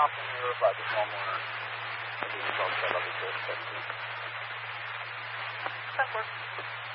can you reply to homeowner? Maybe you talk about other things. That works.